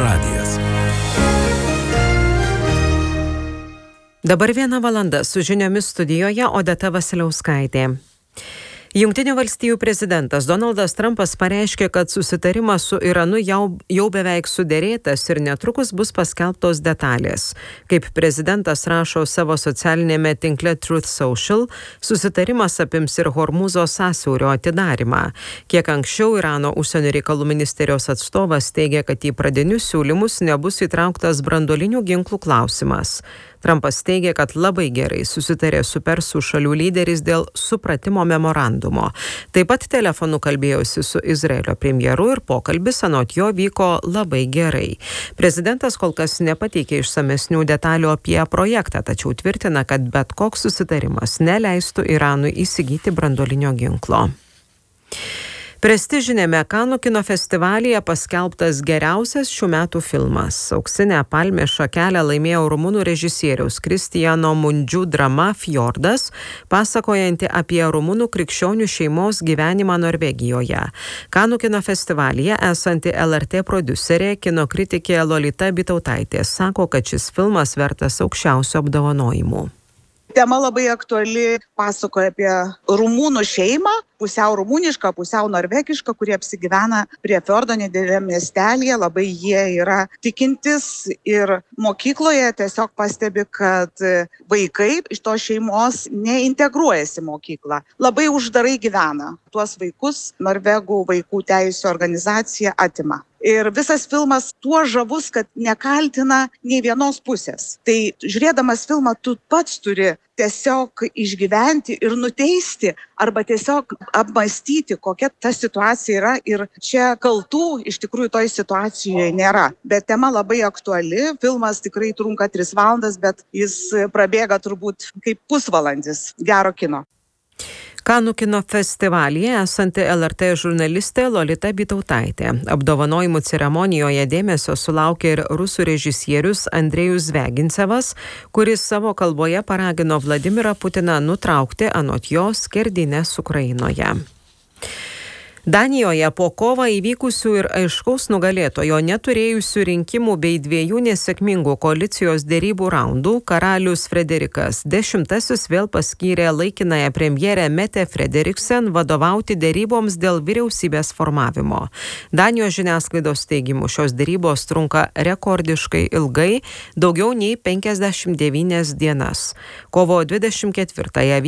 radijas. Dabar 1 valanda su žiniomis studijoje Odeta Vasiliauskaitė. Jungtinių valstijų prezidentas Donaldas Trumpas pareiškė, kad susitarimas su Iranu jau beveik suderėtas ir netrukus bus paskelbtos detalės. Kaip prezidentas rašo savo socialinėme tinkle Truth Social, susitarimas apims ir Hormūzo sąsiaurio atidarimą. Kiek anksčiau Irano užsienio reikalų ministerijos atstovas teigia, kad į pradinius siūlymus nebus įtrauktas branduolinių ginklų klausimas. Trumpas teigia, kad labai gerai susitarė su Persų šalių lyderiais dėl supratimo memorandumo. Taip pat telefonu kalbėjosi su Izraelio premjeru ir pokalbis anot jo vyko labai gerai. Prezidentas kol kas nepateikė išsamesnių detalių apie projektą, tačiau tvirtina, kad bet koks susitarimas neleistų Iranui įsigyti branduolinio ginklo. Prestižinėme Kanų kino festivalyje paskelbtas geriausias šių metų filmas. Auksinę palmės šakelę laimėjo rumunų režisieriaus Kristijano Mundžių drama Fjordas, pasakojanti apie rumunų krikščionių šeimos gyvenimą Norvegijoje. Kanų kino festivalyje esanti LRT prodiuserė, kino kritikė Lolita Bytautaitė sako, kad šis filmas vertas aukščiausių apdovanojimų. Tema labai aktuali, pasakoja apie rumunų šeimą, pusiau rumunišką, pusiau norvegišką, kurie apsigyvena prie Fjordo nedideliame miestelyje. Labai jie yra tikintis ir mokykloje tiesiog pastebi, kad vaikai iš tos šeimos neintegruojasi į mokyklą. Labai uždarai gyvena. Tuos vaikus Norvegų vaikų teisių organizacija atima. Ir visas filmas tuo žavus, kad nekaltina nei vienos pusės. Tai žiūrėdamas filmą, tu pats turi tiesiog išgyventi ir nuteisti arba tiesiog apmąstyti, kokia ta situacija yra. Ir čia kaltų iš tikrųjų toj situacijoje nėra. Bet tema labai aktuali. Filmas tikrai trunka 3 valandas, bet jis prabėga turbūt kaip pusvalandis gero kino. Kanų kino festivalyje esanti LRT žurnalistė Lolita Bytautaitė. Apdovanojimų ceremonijoje dėmesio sulaukė ir rusų režisierius Andrejus Zviagincevas, kuris savo kalboje paragino Vladimirą Putiną nutraukti anot jo skerdynės Ukrainoje. Danijoje po kovą įvykusių ir aiškaus nugalėtojo neturėjusių rinkimų bei 2 nesėkmingų koalicijos dėrybų raundų karalius Frederikas X vėl paskyrė laikinąją premjerę Mette Frederiksen vadovauti dėryboms dėl vyriausybės formavimo. Danijos žiniasklaidos teigimu šios dėrybos trunka rekordiškai ilgai, daugiau nei 59 dienas. Kovo 24-ąją